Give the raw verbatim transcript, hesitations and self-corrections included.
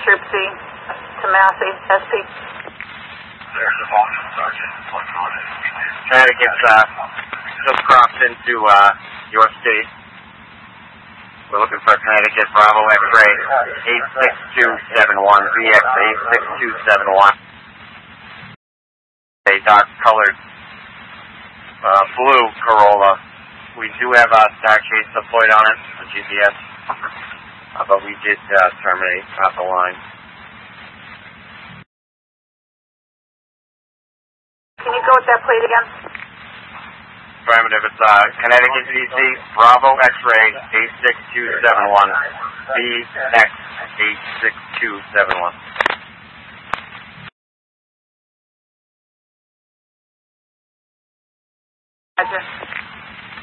Troop C to Massey, S P. Connecticut's uh, just crossed into uh, your state. We're looking for Connecticut Bravo X-ray eight six two seven one, V X eight six two seven one. A dark colored uh, blue Corolla. We do have a dark shade deployed on it, the G P S, uh, but we did uh, terminate off the line. Can you go with that plate again? Affirmative. It's uh, Connecticut D C Bravo X-ray eight six two seven one, V X eight six two seven one. Roger.